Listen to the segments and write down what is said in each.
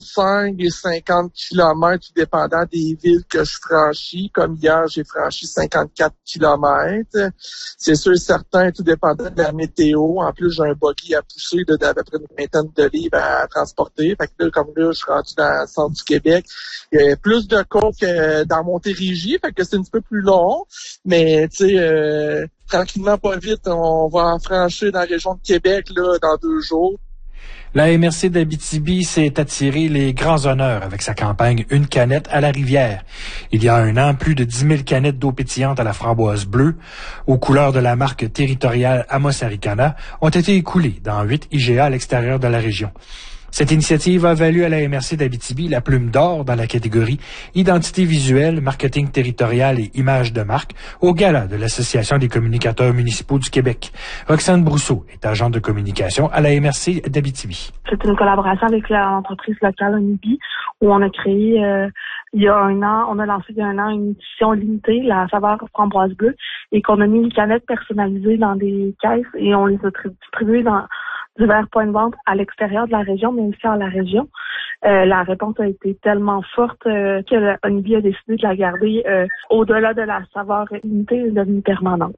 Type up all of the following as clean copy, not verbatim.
5 et 50 kilomètres, tout dépendant des villes que je franchis. Comme hier, j'ai franchi 54 kilomètres. C'est sûr et certain, tout dépendant de la météo. En plus, j'ai un buggy à pousser d'à peu près une vingtaine de livres à transporter. Fait que là, comme là, je suis rendu dans le centre du Québec. Il y a plus de côtes que dans Montérégie, fait que c'est un petit peu plus long. Mais, tu sais, tranquillement, pas vite, on va en franchir dans la région de Québec là dans 2 jours. La MRC d'Abitibi s'est attiré les grands honneurs avec sa campagne Une canette à la rivière. Il y a 1 an, plus de 10 000 canettes d'eau pétillante à la framboise bleue, aux couleurs de la marque territoriale Amos Aricana, ont été écoulées dans 8 IGA à l'extérieur de la région. Cette initiative a valu à la MRC d'Abitibi la plume d'or dans la catégorie Identité visuelle, marketing territorial et image de marque au gala de l'Association des communicateurs municipaux du Québec. Roxane Brousseau est agente de communication à la MRC d'Abitibi. C'est une collaboration avec l'entreprise locale Onibi où on a créé il y a 1 an, on a lancé il y a 1 an une édition limitée, la saveur framboise bleue, et qu'on a mis une canette personnalisée dans des caisses et on les a distribuées dans divers points de vente à l'extérieur de la région, mais aussi dans la région. La réponse a été tellement forte que Onibi a décidé de la garder au-delà de la saveur limitée et devenue permanente.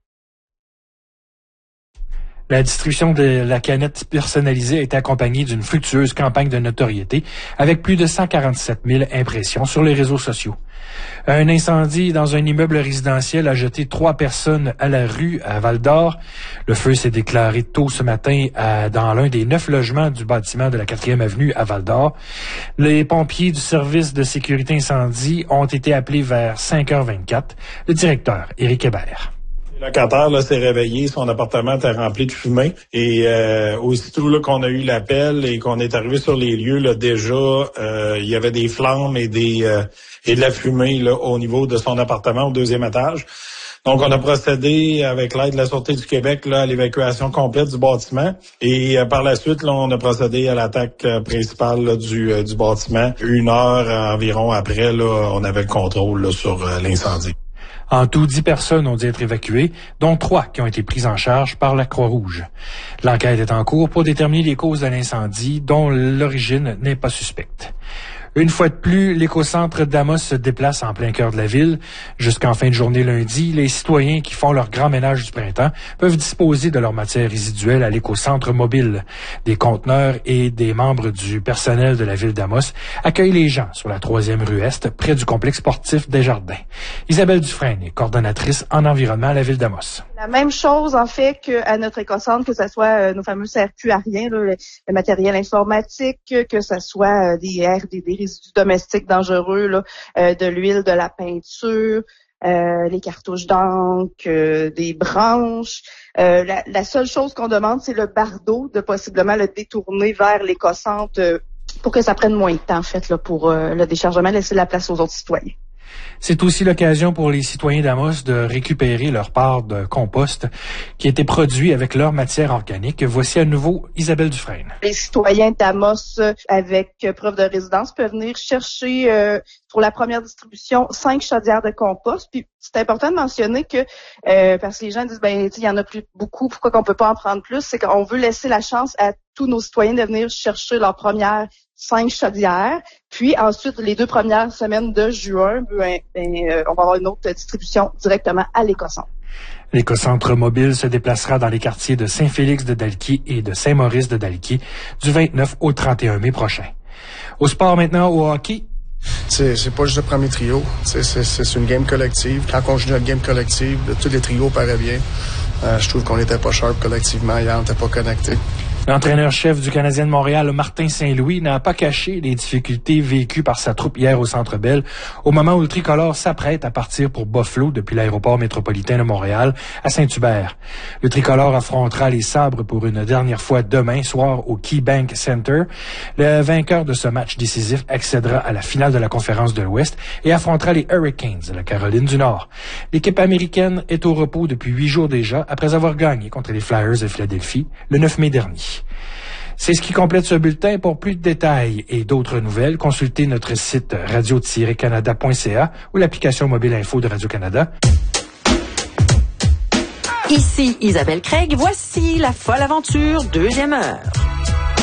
La distribution de la canette personnalisée a été accompagnée d'une fructueuse campagne de notoriété avec plus de 147 000 impressions sur les réseaux sociaux. Un incendie dans un immeuble résidentiel a jeté 3 personnes à la rue à Val-d'Or. Le feu s'est déclaré tôt ce matin dans l'un des 9 logements du bâtiment de la 4e avenue à Val-d'Or. Les pompiers du service de sécurité incendie ont été appelés vers 5h24. Le directeur, Éric Hébert. Le locataire là, s'est réveillé, son appartement était rempli de fumée et aussitôt là, qu'on a eu l'appel et qu'on est arrivé sur les lieux, là, déjà il y avait des flammes et de la fumée là, au niveau de son appartement au 2e étage. Donc, on a procédé avec l'aide de la Sûreté du Québec là, à l'évacuation complète du bâtiment et par la suite, là, on a procédé à l'attaque principale là, du bâtiment. 1 heure environ après, là, on avait le contrôle là, sur l'incendie. En tout, 10 personnes ont dû être évacuées, dont 3 qui ont été prises en charge par la Croix-Rouge. L'enquête est en cours pour déterminer les causes de l'incendie, dont l'origine n'est pas suspecte. Une fois de plus, l'écocentre d'Amos se déplace en plein cœur de la ville. Jusqu'en fin de journée lundi, les citoyens qui font leur grand ménage du printemps peuvent disposer de leur matière résiduelle à l'écocentre mobile. Des conteneurs et des membres du personnel de la ville d'Amos accueillent les gens sur la 3e rue Est, près du complexe sportif Desjardins. Isabelle Dufresne est coordonnatrice en environnement à la ville d'Amos. La même chose, en fait, qu'à notre écocentre, que ce soit nos fameux CRQ ariens, le matériel informatique, que ce soit des résidus domestiques dangereux, là, de l'huile, de la peinture, les cartouches d'encre, des branches. La seule chose qu'on demande, c'est le bardeau, de possiblement le détourner vers l'écocentre pour que ça prenne moins de temps, en fait, là, pour le déchargement, laisser la place aux autres citoyens. C'est aussi l'occasion pour les citoyens d'Amos de récupérer leur part de compost qui a été produit avec leur matière organique. Voici à nouveau Isabelle Dufresne. Les citoyens d'Amos avec preuve de résidence peuvent venir chercher pour la première distribution 5 chaudières de compost. Puis c'est important de mentionner que parce que les gens disent il y en a plus beaucoup, pourquoi qu'on peut pas en prendre plus, c'est qu'on veut laisser la chance à tous nos citoyens de venir chercher leur première 5 chaudières. Puis ensuite, les 2 premières semaines de juin, on va avoir une autre distribution directement à l'écocentre. L'écocentre mobile se déplacera dans les quartiers de Saint-Félix de Dalquier et de Saint-Maurice de Dalquier du 29 au 31 mai prochain. Au sport maintenant, au hockey. C'est pas juste le premier trio. C'est une game collective. Quand on joue notre game collective, tous les trios paraient bien. Je trouve qu'on n'était pas sharp collectivement hier, on n'était pas connectés. L'entraîneur-chef du Canadien de Montréal, Martin Saint-Louis, n'a pas caché les difficultés vécues par sa troupe hier au Centre Bell, au moment où le tricolore s'apprête à partir pour Buffalo depuis l'aéroport métropolitain de Montréal à Saint-Hubert. Le tricolore affrontera les Sabres pour une dernière fois demain soir au KeyBank Center. Le vainqueur de ce match décisif accédera à la finale de la Conférence de l'Ouest et affrontera les Hurricanes de la Caroline du Nord. L'équipe américaine est au repos depuis 8 jours déjà, après avoir gagné contre les Flyers de Philadelphie le 9 mai dernier. C'est ce qui complète ce bulletin. Pour plus de détails et d'autres nouvelles, consultez notre site radio-canada.ca ou l'application mobile info de Radio-Canada. Ici Isabelle Craig, voici la folle aventure 2e heure.